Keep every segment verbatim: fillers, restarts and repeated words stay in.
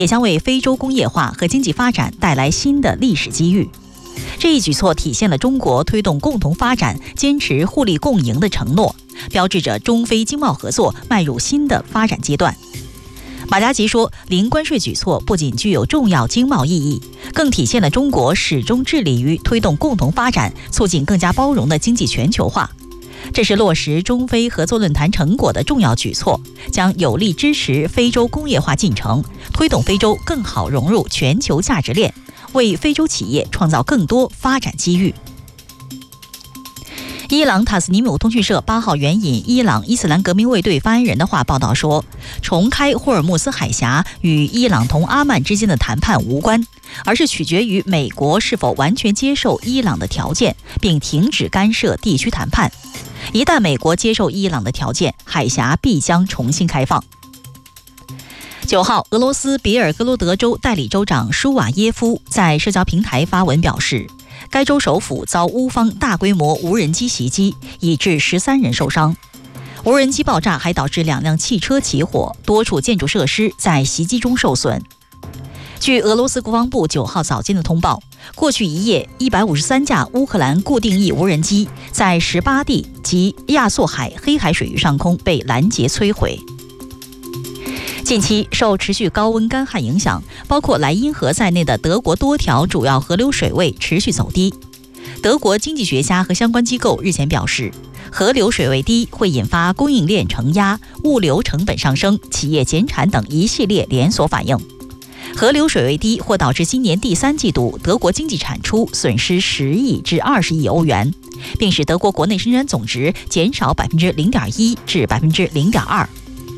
也将为非洲工业化和经济发展带来新的历史机遇。这一举措体现了中国推动共同发展、坚持互利共赢的承诺，标志着中非经贸合作迈入新的发展阶段。马加吉说，零关税举措不仅具有重要经贸意义，更体现了中国始终致力于推动共同发展，促进更加包容的经济全球化。这是落实中非合作论坛成果的重要举措，将有力支持非洲工业化进程，推动非洲更好融入全球价值链，为非洲企业创造更多发展机遇。伊朗塔斯尼姆通讯社八号援引伊朗伊斯兰革命卫队发言人的话报道说，重开霍尔木斯海峡与伊朗同阿曼之间的谈判无关，而是取决于美国是否完全接受伊朗的条件，并停止干涉地区谈判。一旦美国接受伊朗的条件，海峡必将重新开放。九号，俄罗斯别尔哥罗德州代理州长舒瓦耶夫在社交平台发文表示，该州首府遭乌方大规模无人机袭击，已致十三人受伤。无人机爆炸还导致两辆汽车起火，多处建筑设施在袭击中受损。据俄罗斯国防部九号早间的通报，过去一夜，一百五十三架乌克兰固定翼无人机在十八地及亚速海、黑海水域上空被拦截摧毁。近期受持续高温干旱影响，包括莱茵河在内的德国多条主要河流水位持续走低。德国经济学家和相关机构日前表示，河流水位低会引发供应链承压、物流成本上升、企业减产等一系列连锁反应。河流水位低或导致今年第三季度德国经济产出损失十亿至二十亿欧元，并使德国国内生产总值减少百分之零点一至百分之零点二。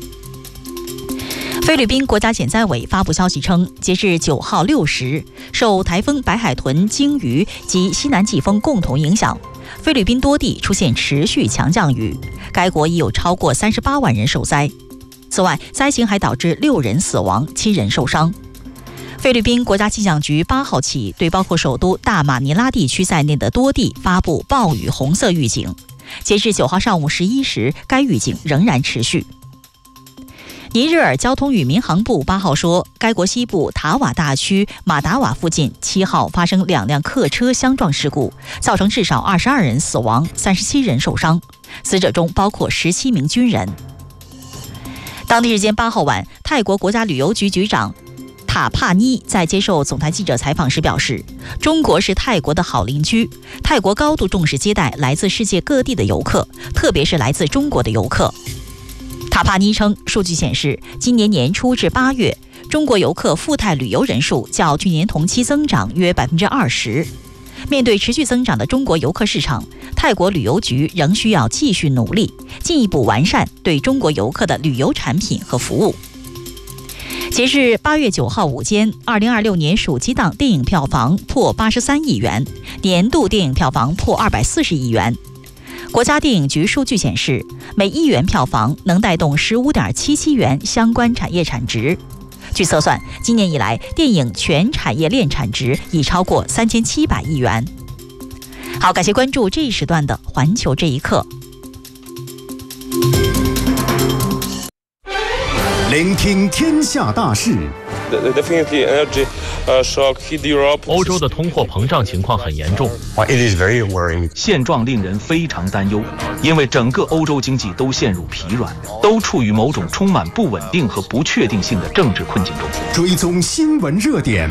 菲律宾国家减灾委发布消息称，截至九号六时，受台风白海豚、鲸鱼及西南季风共同影响，菲律宾多地出现持续强降雨，该国已有超过三十八万人受灾。此外，灾情还导致六人死亡、七人受伤。菲律宾国家气象局八号起对包括首都大马尼拉地区在内的多地发布暴雨红色预警。截至九号上午十一时，该预警仍然持续。尼日尔交通与民航部八号说，该国西部塔瓦大区马达瓦附近七号发生两辆客车相撞事故，造成至少二十二人死亡、三十七人受伤，死者中包括十七名军人。当地时间八号晚，泰国国家旅游局局长塔帕尼在接受总台记者采访时表示，中国是泰国的好邻居，泰国高度重视接待来自世界各地的游客，特别是来自中国的游客。塔帕尼称，数据显示，今年年初至八月，中国游客赴泰旅游人数较去年同期增长约百分之二十。面对持续增长的中国游客市场，泰国旅游局仍需要继续努力，进一步完善对中国游客的旅游产品和服务。截至八月九号午间，二零二六年暑期档电影票房破八十三亿元，年度电影票房破二百四十亿元。国家电影局数据显示，每亿元票房能带动十五点七七元相关产业产值。据测算，今年以来电影全产业链产值已超过三千七百亿元。好，感谢关注这一时段的环球这一刻。 聆听天下大事。 欧洲的通货膨胀情况很严重，现状令人非常担忧，因为整个欧洲经济都陷入疲软，都处于某种充满不稳定和不确定性的政治困境中。 追踪新闻热点。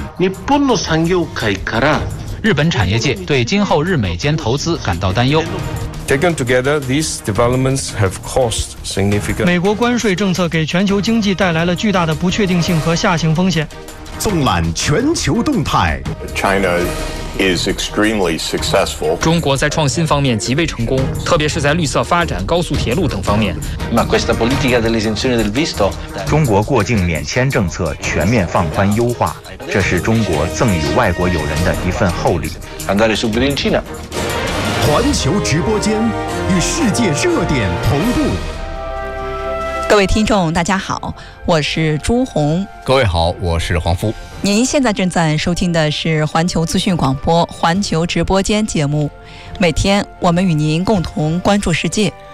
日本产业界对今后日美间投资感到担忧。 Taken together, these developments have caused significant. 美国关税政策给全球经济带来了巨大的不确定性和下行风险。 纵览全球动态。 China is extremely successful. 中国在创新方面极为成功，特别是在绿色发展、高速铁路等方面。 Ma questa politica dell'esenzione del visto. 中国过境免签政策全面放宽优化，这是中国赠予外国友人的一份厚礼。 Andare subito in Cina. 环球直播间与世界热点同步。 各位听众大家好，我是朱红。 各位好，我是黄夫。 您现在正在收听的是环球资讯广播环球直播间节目，每天我们与您共同关注世界。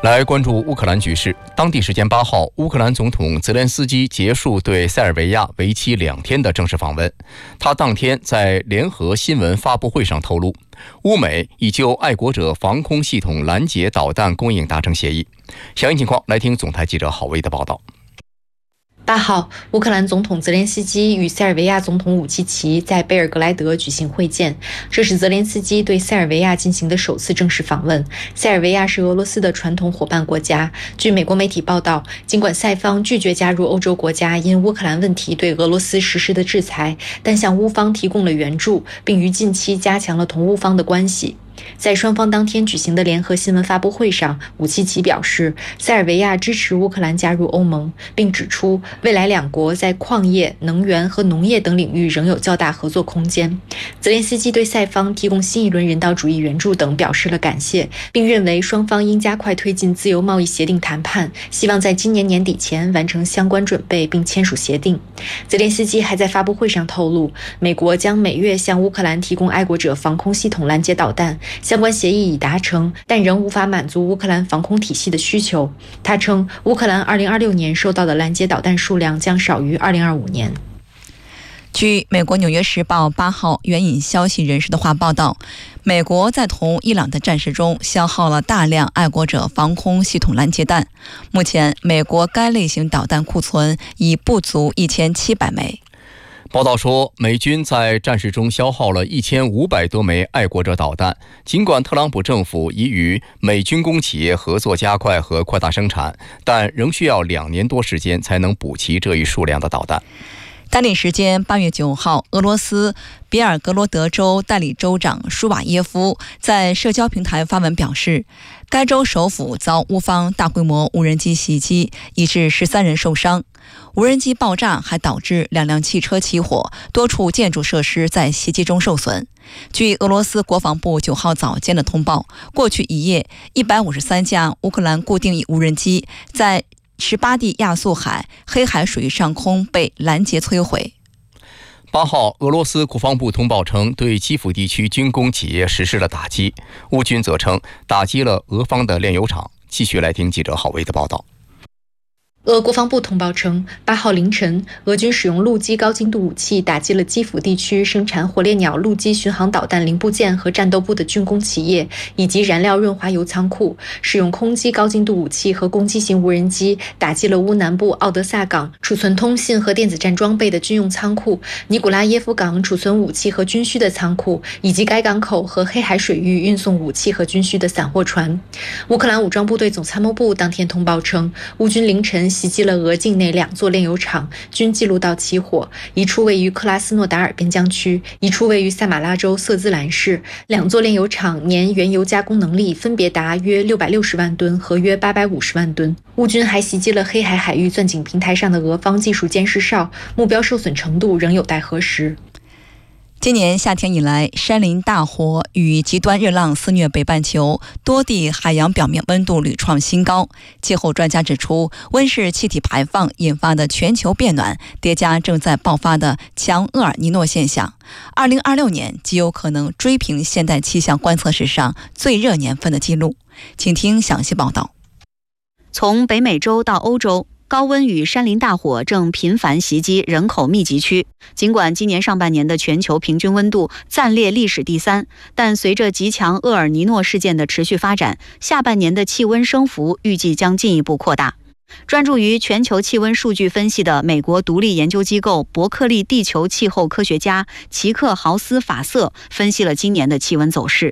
来关注乌克兰局势。当地时间八号，乌克兰总统泽连斯基结束对塞尔维亚为期两天的正式访问。他当天在联合新闻发布会上透露，乌美已就爱国者防空系统拦截导弹供应达成协议。详细情况来听总台记者郝威的报道。 八号，乌克兰总统泽连斯基与塞尔维亚总统武契奇在贝尔格莱德举行会见，这是泽连斯基对塞尔维亚进行的首次正式访问。塞尔维亚是俄罗斯的传统伙伴国家。据美国媒体报道，尽管塞方拒绝加入欧洲国家因乌克兰问题对俄罗斯实施的制裁，但向乌方提供了援助，并于近期加强了同乌方的关系。在双方当天举行的联合新闻发布会上，武契奇表示，塞尔维亚支持乌克兰加入欧盟，并指出未来两国在矿业、能源和农业等领域仍有较大合作空间。泽连斯基对塞方提供新一轮人道主义援助等表示了感谢，并认为双方应加快推进自由贸易协定谈判，希望在今年年底前完成相关准备并签署协定。泽连斯基还在发布会上透露，美国将每月向乌克兰提供爱国者防空系统拦截导弹，相关协议已达成，但仍无法满足乌克兰防空体系的需求。他称，乌克兰二零二六年收到的拦截导弹数量将少于二零二五年。 据美国《纽约时报》八号援引消息人士的话报道，美国在同伊朗的战事中消耗了大量爱国者防空系统拦截弹，目前美国该类型导弹库存已不足一千七百枚。 报道说，美军在战事中消耗了一千五百多枚爱国者导弹。尽管特朗普政府已与美军工企业合作加快和扩大生产，但仍需要两年多时间才能补齐这一数量的导弹。 当地时间八月九号，俄罗斯别尔格罗德州代理州长舒瓦耶夫在社交平台发文表示，该州首府遭乌方大规模无人机袭击，已致十三人受伤。无人机爆炸还导致两辆汽车起火，多处建筑设施在袭击中受损。据俄罗斯国防部九号早间的通报，过去一夜，一百五十三架乌克兰固定无人机在十八地亚速海、黑海水域上空被拦截摧毁。 八号，俄罗斯国防部通报称，对基辅地区军工企业实施了打击。乌军则称打击了俄方的炼油厂。继续来听记者郝维的报道。 俄国防部通报称，八号凌晨，俄军使用陆基高精度武器打击了基辅地区生产火烈鸟陆基巡航导弹零部件和战斗部的军工企业，以及燃料润滑油仓库；使用空基高精度武器和攻击型无人机打击了乌南部奥德萨港储存通信和电子战装备的军用仓库、尼古拉耶夫港储存武器和军需的仓库，以及该港口和黑海水域运送武器和军需的散货船。乌克兰武装部队总参谋部当天通报称，乌军凌晨袭击了俄境内两座炼油厂，均记录到起火，一处位于克拉斯诺达尔边疆区，一处位于萨马拉州瑟兹兰市。两座炼油厂年原油加工能力分别达约六百六十万吨和约八百五十万吨。乌军还袭击了黑海海域钻井平台上的俄方技术监视哨，目标受损程度仍有待核实。 今年夏天以来，山林大火与极端热浪肆虐北半球，多地海洋表面温度屡创新高。气候专家指出，温室气体排放引发的全球变暖，叠加正在爆发的强厄尔尼诺现象，二零二六年极有可能追平现代气象观测史上最热年份的记录。请听详细报道。 从北美洲到欧洲，高温与山林大火正频繁袭击人口密集区。尽管今年上半年的全球平均温度暂列历史第三，但随着极强厄尔尼诺事件的持续发展，下半年的气温升幅预计将进一步扩大。专注于全球气温数据分析的美国独立研究机构伯克利地球气候科学家齐克豪斯法瑟分析了今年的气温走势。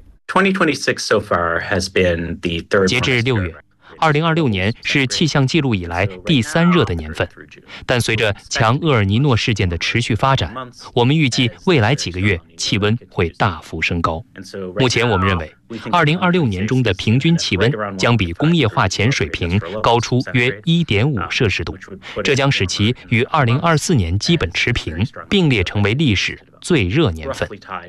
截至六月，二零二六年是气象记录以来第三热的年份，但随着强厄尔尼诺事件的持续发展，我们预计未来几个月气温会大幅升高。目前我们认为，二零二六年中的平均气温将比工业化前水平高出约 一点五摄氏度，这将使其与二零二四年基本持平，并列成为历史最热年份。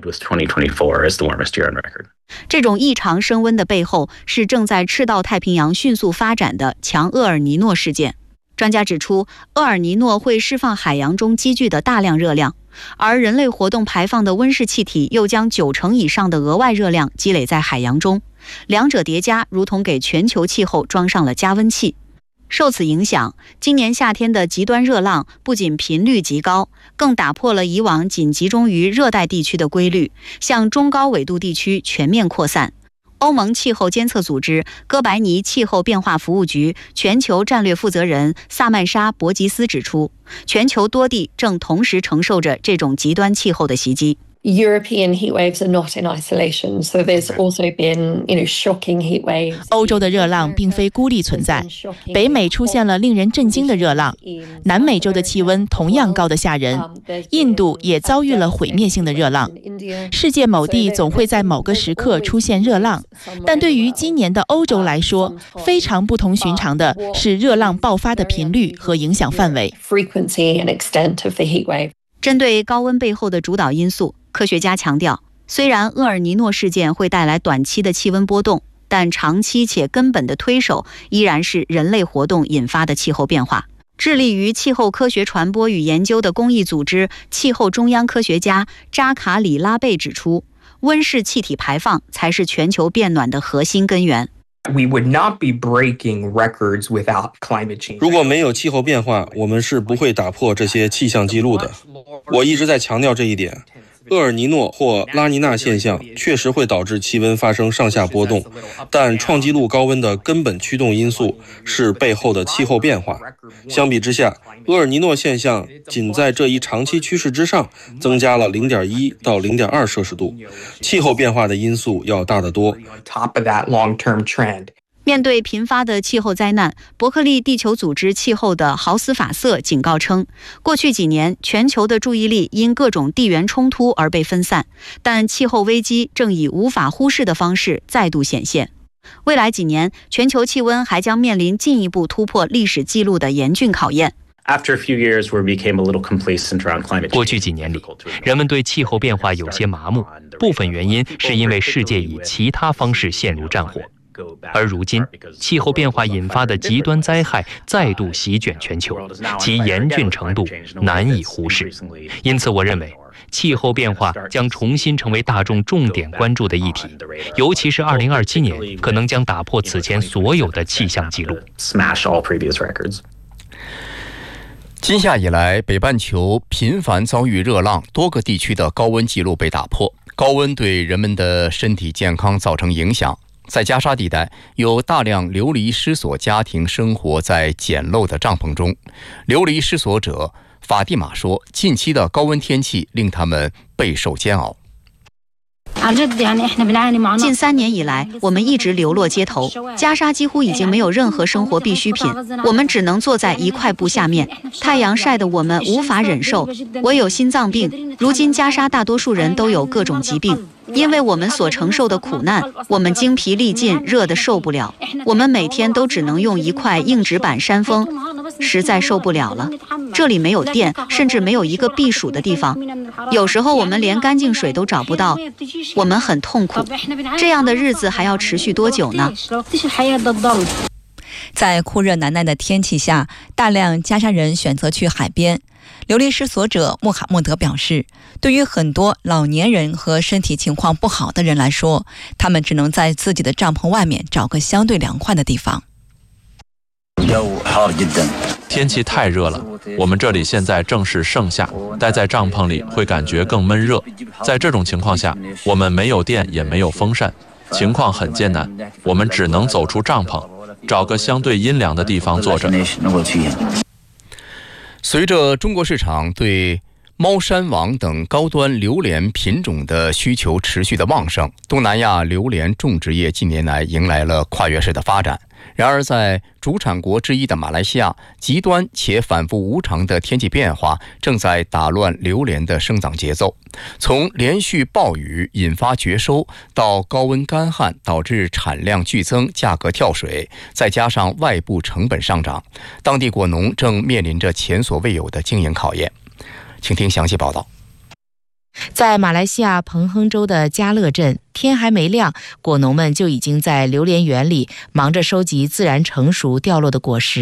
这种异常升温的背后是正在赤道太平洋迅速发展的强厄尔尼诺事件。专家指出，厄尔尼诺会释放海洋中积聚的大量热量，而人类活动排放的温室气体又将九成以上的额外热量积累在海洋中。 两者叠加，如同给全球气候装上了加温器。受此影响，今年夏天的极端热浪不仅频率极高，更打破了以往仅集中于热带地区的规律，向中高纬度地区全面扩散。欧盟气候监测组织哥白尼气候变化服务局全球战略负责人萨曼莎·博吉斯指出，全球多地正同时承受着这种极端气候的袭击。 European heat waves are not in isolation, so there's also been, you know, shocking heat waves. 欧洲的热浪并非孤立存在，北美出现了令人震惊的热浪，南美洲的气温同样高得吓人，印度也遭遇了毁灭性的热浪。世界某地总会在某个时刻出现热浪，但对于今年的欧洲来说，非常不同寻常的是热浪爆发的频率和影响范围。 针对高温背后的主导因素，科学家强调，虽然厄尔尼诺事件会带来短期的气温波动，但长期且根本的推手依然是人类活动引发的气候变化。致力于气候科学传播与研究的公益组织气候中央科学家扎卡里拉贝指出，温室气体排放才是全球变暖的核心根源。 We would not be breaking records without climate change. 如果没有气候变化，我们是不会打破这些气象记录的。我一直在强调这一点。厄尔尼诺或拉尼娜现象确实会导致气温发生上下波动，但创纪录高温的根本驱动因素是背后的气候变化。相比之下，厄尔尼诺现象仅在这一长期趋势之上增加了 零点一 到 零点二 摄氏度，气候变化的因素要大得多。 面对频发的气候灾难，伯克利地球组织气候的豪斯法瑟警告称，过去几年全球的注意力因各种地缘冲突而被分散，但气候危机正以无法忽视的方式再度显现。未来几年，全球气温还将面临进一步突破历史记录的严峻考验。 过去几年里，人们对气候变化有些麻木，部分原因是因为世界以其他方式陷入战火。而如今，气候变化引发的极端灾害再度席卷全球，其严峻程度难以忽视。因此，我认为气候变化将重新成为大众重点关注的议题，尤其是二零二七年可能将打破此前所有的气象记录。 今夏以来，北半球频繁遭遇热浪，多个地区的高温记录被打破。高温对人们的身体健康造成影响。在加沙地带，有大量流离失所家庭生活在简陋的帐篷中。流离失所者法蒂玛说，近期的高温天气令他们备受煎熬。 近三年以来，我们一直流落街头，加沙几乎已经没有任何生活必需品，我们只能坐在一块布下面，太阳晒得我们无法忍受。我有心脏病，如今加沙大多数人都有各种疾病。因为我们所承受的苦难，我们精疲力尽，热得受不了。我们每天都只能用一块硬纸板扇风，实在受不了了。这里没有电，甚至没有一个避暑的地方。有时候我们连干净水都找不到，我们很痛苦。这样的日子还要持续多久呢？ 在酷热难耐的天气下，大量加沙人选择去海边。流离失所者穆罕默德表示，对于很多老年人和身体情况不好的人来说，他们只能在自己的帐篷外面找个相对凉快的地方。 天气太热了，我们这里现在正是盛夏，待在帐篷里会感觉更闷热。在这种情况下，我们没有电也没有风扇，情况很艰难，我们只能走出帐篷，找个相对阴凉的地方坐着。 随着中国市场对猫山王等高端榴莲品种的需求持续的旺盛，东南亚榴莲种植业近年来迎来了跨越式的发展。然而，在主产国之一的马来西亚，极端且反复无常的天气变化正在打乱榴莲的生长节奏。从连续暴雨引发绝收，到高温干旱导致产量剧增、价格跳水，再加上外部成本上涨，当地果农正面临着前所未有的经营考验。请听详细报道。 在马来西亚彭亨州的嘉乐镇，天还没亮，果农们就已经在榴莲园里忙着收集自然成熟掉落的果实。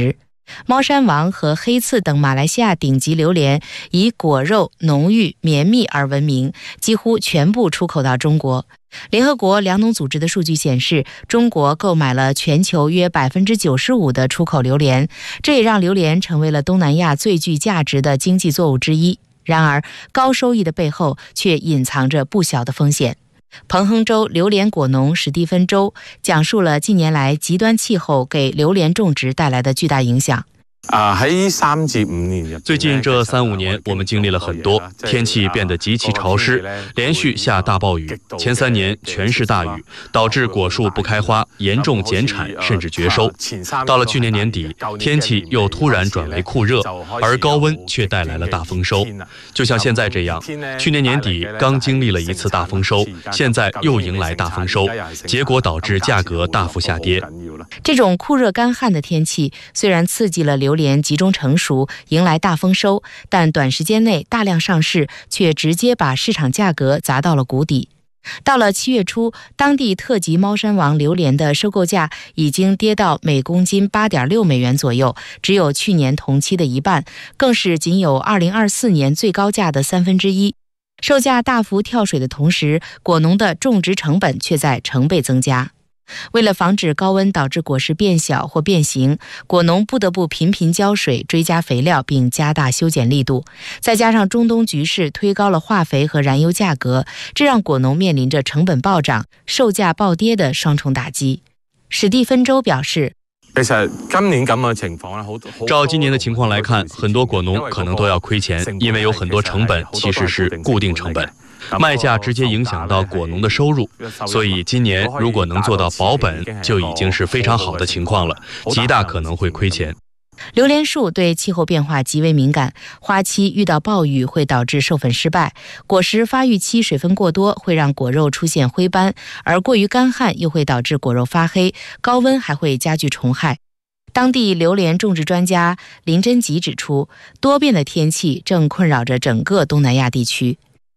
猫山王和黑刺等马来西亚顶级榴莲以果肉浓郁绵密而闻名，几乎全部出口到中国。联合国粮农组织的数据显示，中国购买了全球约 百分之九十五 的出口榴莲，这也让榴莲成为了东南亚最具价值的经济作物之一。然而，高收益的背后却隐藏着不小的风险。彭亨州榴莲果农史蒂芬周讲述了近年来极端气候给榴莲种植带来的巨大影响。 啊，喺三至五年，最近这三五年，我们经历了很多，天气变得极其潮湿，连续下大暴雨。前三年全是大雨，导致果树不开花，严重减产甚至绝收。到了去年年底，天气又突然转为酷热，而高温却带来了大丰收。就像现在这样，去年年底刚经历了一次大丰收，现在又迎来大丰收，结果导致价格大幅下跌。 这种酷热干旱的天气虽然刺激了榴莲集中成熟，迎来大丰收，但短时间内大量上市，却直接把市场价格砸到了谷底。到了七月初，当地特级猫山王榴莲的收购价已经跌到每公斤 八点六美元左右，只有去年同期的一半，更是仅有二零二四年最高价的三分之一。售价大幅跳水的同时，果农的种植成本却在成倍增加。为了防止高温导致果实变小或变形，果农不得不频频浇水、追加肥料，并加大修剪力度。再加上中东局势推高了化肥和燃油价格，这让果农面临着成本暴涨、售价暴跌的双重打击。史蒂芬周表示， 其实今年咁嘅情況咧，好照今年的情況來看，很多果農可能都要虧錢，因為有很多成本其實是固定成本。賣價直接影響到果農的收入，所以今年如果能做到保本，就已經是非常好的情況了，極大可能會虧錢。 榴蓮樹對氣候變化極為敏感，花期遇到暴雨會導致授粉失敗，果實發育期水分過多會讓果肉出現灰斑，而過於乾旱又會導致果肉發黑，高溫還會加劇蟲害。當地榴蓮種植專家林真吉指出，多變的天氣正困擾着整個東南亞地區。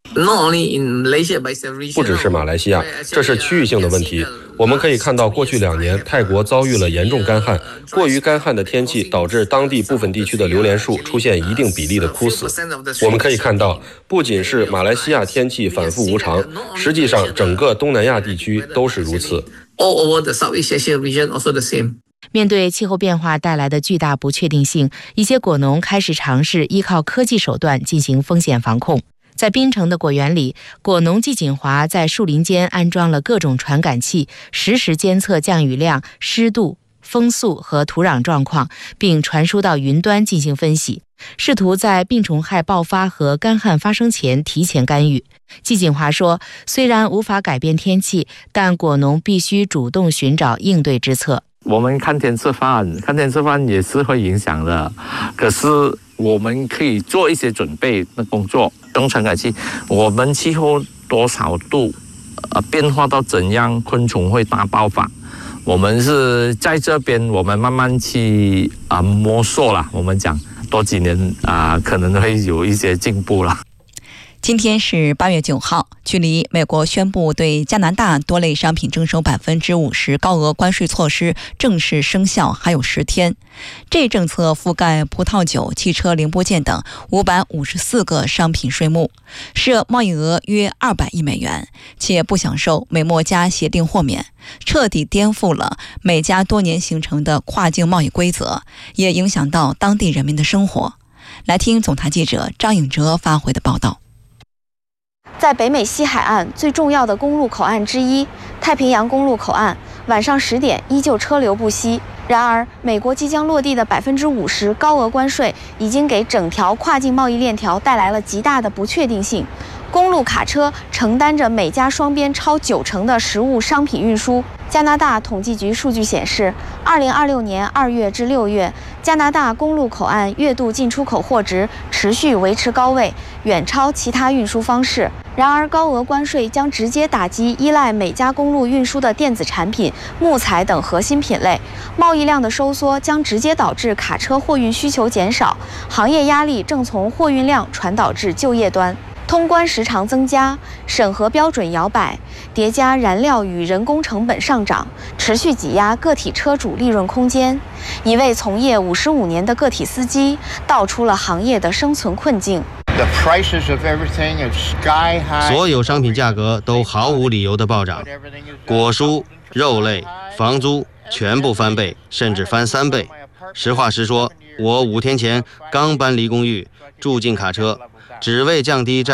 不只是马来西亚，这是区域性的问题。我们可以看到，过去两年泰国遭遇了严重干旱，过于干旱的天气导致当地部分地区的榴莲树出现一定比例的枯死。我们可以看到，不仅是马来西亚天气反复无常，实际上整个东南亚地区都是如此。 面对气候变化带来的巨大不确定性，一些果农开始尝试依靠科技手段进行风险防控。在槟城的果园里，果农季锦华在树林间安装了各种传感器，实时监测降雨量、湿度、风速和土壤状况，并传输到云端进行分析，试图在病虫害爆发和干旱发生前提前干预。季锦华说，虽然无法改变天气，但果农必须主动寻找应对之策。 我们看天吃饭，看天吃饭也是会影响的，可是我们可以做一些准备的工作。用传感器，我们气候多少度，呃，变化到怎样，昆虫会大爆发。我们是在这边，我们慢慢去啊、呃、摸索啦。我们讲多几年啊、呃，可能会有一些进步啦。 今天是八月九号，距离美国宣布对加拿大多类商品征收百分之五十高额关税措施正式生效还有十天。这政策覆盖葡萄酒、汽车零部件等五百五十四个商品税目，涉贸易额约二百亿美元，且不享受美墨加协定豁免，彻底颠覆了美加多年形成的跨境贸易规则，也影响到当地人民的生活。来听总台记者张颖哲发回的报道。 在北美西海岸最重要的公路口岸之一太平洋公路口岸，晚上十点依旧车流不息。然而，美国即将落地的百分之五十高额关税，已经给整条跨境贸易链条带来了极大的不确定性。公路卡车承担着美加双边超九成的实物商品运输。加拿大统计局数据显示，二零二六年二月至六月，加拿大公路口岸月度进出口货值持续维持高位，远超其他运输方式。然而，高额关税将直接打击依赖美加公路运输的电子产品、木材等核心品类，贸易量的收缩将直接导致卡车货运需求减少，行业压力正从货运量传导至就业端。 通关时长增加，审核标准摇摆，叠加燃料与人工成本上涨，持续挤压个体车主利润空间。一位从业五十五年的个体司机道出了行业的生存困境。 所有商品价格都毫无理由的暴涨，果蔬、肉类、房租全部翻倍，甚至翻三倍。实话实说，我五天前刚搬离公寓，住进卡车，只为降低占